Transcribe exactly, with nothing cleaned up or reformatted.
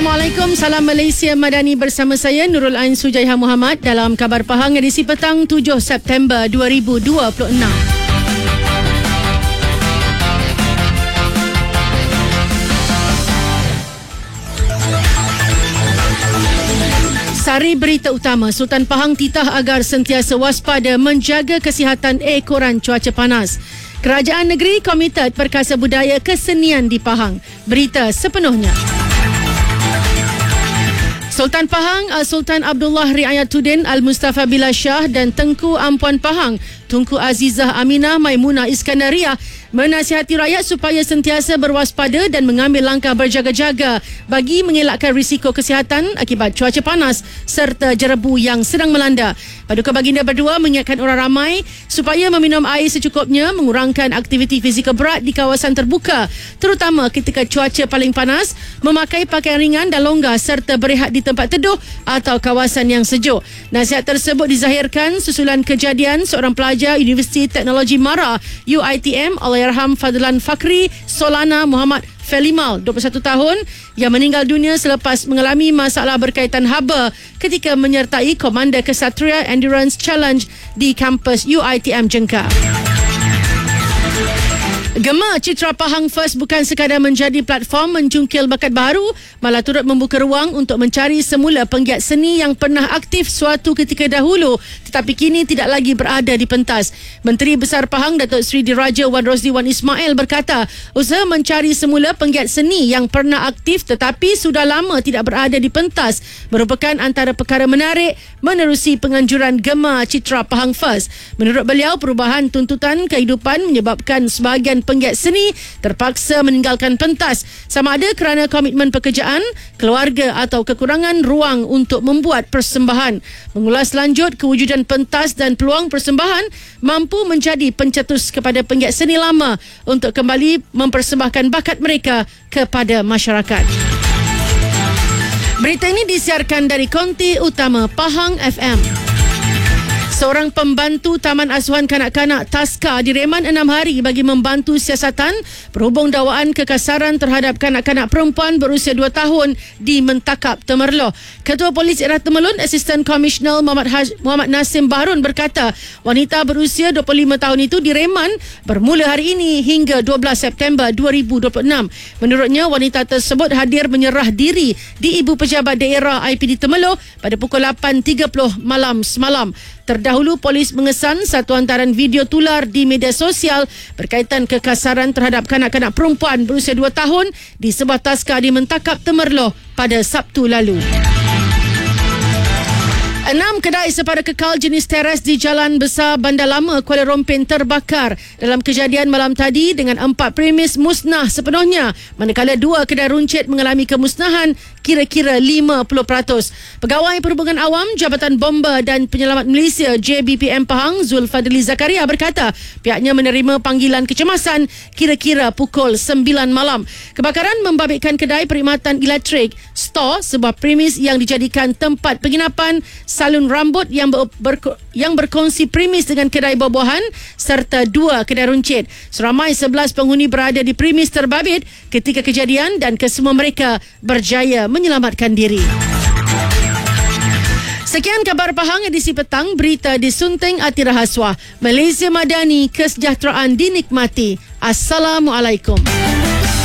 Assalamualaikum, salam Malaysia Madani bersama saya Nurul Ain Sujaiha Muhammad dalam Khabar Pahang edisi petang tujuh September dua ribu dua puluh enam. Sari berita utama, Sultan Pahang titah agar sentiasa waspada menjaga kesihatan ekoran cuaca panas. Kerajaan negeri komited perkasa budaya kesenian di Pahang. Berita sepenuhnya. Sultan Pahang Sultan Abdullah Riayatuddin Al-Mustafa Billah Shah dan Tengku Ampuan Pahang Tunku Azizah Aminah Maimunah Iskandariah menasihati rakyat supaya sentiasa berwaspada dan mengambil langkah berjaga-jaga bagi mengelakkan risiko kesihatan akibat cuaca panas serta jerebu yang sedang melanda. Paduka Baginda berdua mengingatkan orang ramai supaya meminum air secukupnya, mengurangkan aktiviti fizikal berat di kawasan terbuka terutama ketika cuaca paling panas, memakai pakaian ringan dan longgar serta berehat di tempat teduh atau kawasan yang sejuk. Nasihat tersebut dizahirkan susulan kejadian seorang pelajar Universiti Teknologi Mara U I T M Allahyarham Fadlan Fakri Solana Muhammad Felimal, dua puluh satu tahun, yang meninggal dunia selepas mengalami masalah berkaitan haba ketika menyertai Komanda Kesatria Endurance Challenge di kampus U I T M Jengka. Gema Citra Pahang First bukan sekadar menjadi platform mencungkil bakat baru, malah turut membuka ruang untuk mencari semula penggiat seni yang pernah aktif suatu ketika dahulu tetapi kini tidak lagi berada di pentas. Menteri Besar Pahang Datuk Seri Diraja Wan Rosli Wan Ismail berkata, usaha mencari semula penggiat seni yang pernah aktif tetapi sudah lama tidak berada di pentas merupakan antara perkara menarik menerusi penganjuran Gema Citra Pahang First. Menurut beliau, perubahan tuntutan kehidupan menyebabkan sebahagian penggiat seni terpaksa meninggalkan pentas, sama ada kerana komitmen pekerjaan, keluarga atau kekurangan ruang untuk membuat persembahan. Mengulas lanjut kewujudan pentas dan peluang persembahan mampu menjadi pencetus kepada penggiat seni lama untuk kembali mempersembahkan bakat mereka kepada masyarakat. Berita ini disiarkan dari konti utama Pahang F M. Seorang pembantu Taman Asuhan Kanak-Kanak Taska direman enam hari bagi membantu siasatan berhubung dakwaan kekasaran terhadap kanak-kanak perempuan berusia dua tahun di Mentakap Temerloh. Ketua Polis Daerah Temerloh, Assistant Commissioner Muhammad, Haj, Muhammad Nasim Baharun berkata, wanita berusia dua puluh lima tahun itu direman bermula hari ini hingga dua belas September dua ribu dua puluh enam. Menurutnya, wanita tersebut hadir menyerah diri di Ibu Pejabat Daerah I P D Temerloh pada pukul lapan tiga puluh malam semalam. Terdahulu, polis mengesan satu hantaran video tular di media sosial berkaitan kekasaran terhadap kanak-kanak perempuan berusia dua tahun di sebuah taska di Mentakap Temerloh pada Sabtu lalu. Enam kedai sepada kekal jenis teres di Jalan Besar Bandar Lama, Kuala Rompin terbakar dalam kejadian malam tadi dengan empat premis musnah sepenuhnya, manakala dua kedai runcit mengalami kemusnahan kira-kira lima puluh peratus. Pegawai Perhubungan Awam Jabatan Bomba dan Penyelamat Malaysia J B P M Pahang Zulfadli Zakaria berkata pihaknya menerima panggilan kecemasan kira-kira pukul sembilan malam. Kebakaran membabitkan kedai perkhidmatan elektrik, store, sebuah premis yang dijadikan tempat penginapan, salon rambut yang ber, ber, yang berkongsi premis dengan kedai buah-buahan serta dua kedai runcit. Seramai sebelas penghuni berada di premis terbabit ketika kejadian dan kesemua mereka berjaya menyelamatkan diri. Sekian Khabar Pahang edisi petang, berita disunting Atira Haswa. Malaysia Madani, kesejahteraan dinikmati. Assalamualaikum.